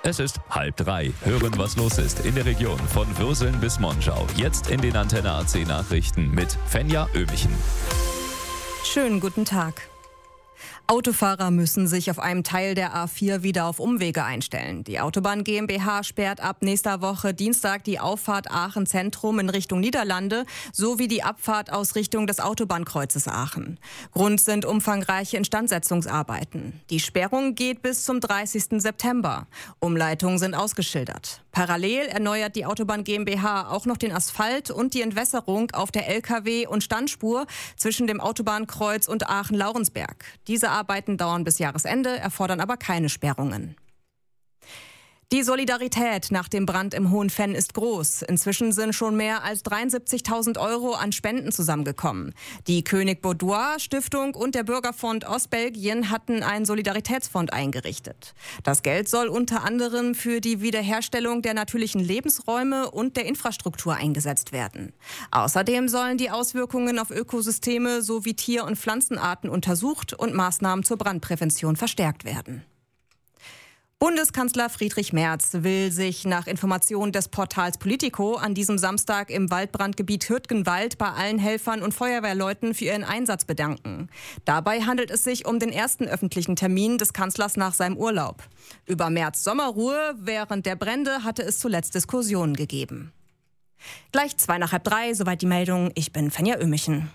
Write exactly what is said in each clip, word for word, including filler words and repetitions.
Es ist halb drei. Hören, was los ist in der Region von Würseln bis Monschau. Jetzt in den Antenne A C Nachrichten mit Fenja Ömichen. Schönen guten Tag. Autofahrer müssen sich auf einem Teil der A vier wieder auf Umwege einstellen. Die Autobahn GmbH sperrt ab nächster Woche Dienstag die Auffahrt Aachen Zentrum in Richtung Niederlande sowie die Abfahrt aus Richtung des Autobahnkreuzes Aachen. Grund sind umfangreiche Instandsetzungsarbeiten. Die Sperrung geht bis zum dreißigsten September. Umleitungen sind ausgeschildert. Parallel erneuert die Autobahn GmbH auch noch den Asphalt und die Entwässerung auf der L K W- und Standspur zwischen dem Autobahnkreuz und Aachen-Laurensberg. Diese Arbeiten dauern bis Jahresende, erfordern aber keine Sperrungen. Die Solidarität nach dem Brand im Hohenfenn ist groß. Inzwischen sind schon mehr als dreiundsiebzigtausend Euro an Spenden zusammengekommen. Die König Baudoin Stiftung und der Bürgerfonds Ostbelgien hatten einen Solidaritätsfonds eingerichtet. Das Geld soll unter anderem für die Wiederherstellung der natürlichen Lebensräume und der Infrastruktur eingesetzt werden. Außerdem sollen die Auswirkungen auf Ökosysteme sowie Tier- und Pflanzenarten untersucht und Maßnahmen zur Brandprävention verstärkt werden. Bundeskanzler Friedrich Merz will sich nach Informationen des Portals Politico an diesem Samstag im Waldbrandgebiet Hürtgenwald bei allen Helfern und Feuerwehrleuten für ihren Einsatz bedanken. Dabei handelt es sich um den ersten öffentlichen Termin des Kanzlers nach seinem Urlaub. Über Merz' Sommerruhe während der Brände hatte es zuletzt Diskussionen gegeben. Gleich zwei nach halb drei, soweit die Meldung. Ich bin Fenja Ömichen.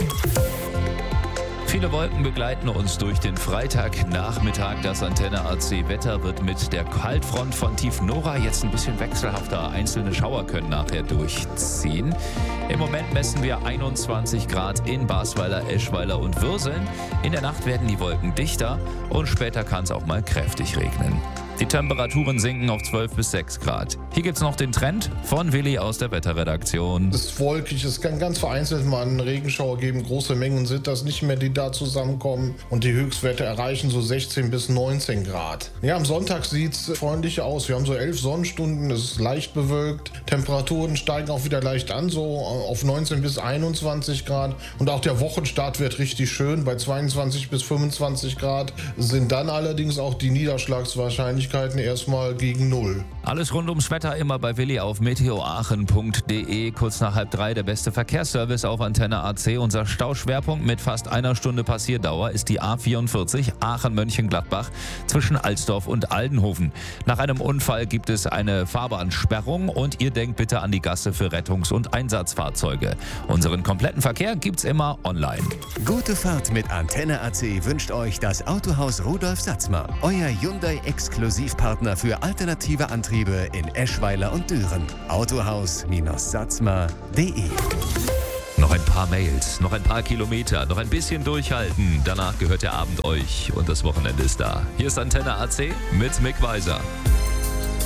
Viele Wolken begleiten uns durch den Freitagnachmittag. Das Antenne A C Wetter wird mit der Kaltfront von Tief Nora jetzt ein bisschen wechselhafter. Einzelne Schauer können nachher durchziehen. Im Moment messen wir einundzwanzig Grad in Basweiler, Eschweiler und Würseln. In der Nacht werden die Wolken dichter und später kann es auch mal kräftig regnen. Die Temperaturen sinken auf zwölf bis sechs Grad. Hier gibt's noch den Trend von Willi aus der Wetterredaktion. Es ist wolkig, es kann ganz vereinzelt mal einen Regenschauer geben. Große Mengen sind das nicht mehr, die da zusammenkommen. Und die Höchstwerte erreichen so sechzehn bis neunzehn Grad. Ja, am Sonntag sieht's freundlich aus. Wir haben so elf Sonnenstunden, es ist leicht bewölkt. Temperaturen steigen auch wieder leicht an, so auf neunzehn bis einundzwanzig Grad. Und auch der Wochenstart wird richtig schön. Bei zweiundzwanzig bis fünfundzwanzig Grad sind dann allerdings auch die Niederschlagswahrscheinlichkeiten erstmal gegen Null. Alles rund ums Wetter immer bei Willi auf meteoaachen punkt de. Kurz nach halb drei der beste Verkehrsservice auf Antenne A C. Unser Stauschwerpunkt mit fast einer Stunde Passierdauer ist die A vierundvierzig Aachen-Mönchengladbach zwischen Alsdorf und Aldenhoven. Nach einem Unfall gibt es eine Fahrbahnsperrung und ihr denkt bitte an die Gasse für Rettungs- und Einsatzfahrzeuge. Unseren kompletten Verkehr gibt's immer online. Gute Fahrt mit Antenne A C wünscht euch das Autohaus Rudolf Satzmer, euer Hyundai-Exklusivpartner für alternative Antriebe in Eschweiler und Düren. Autohaus Satzmer punkt de. Noch ein paar Mails, noch ein paar Kilometer, noch ein bisschen durchhalten. Danach gehört der Abend euch und das Wochenende ist da. Hier ist Antenne A C mit Mick Weiser.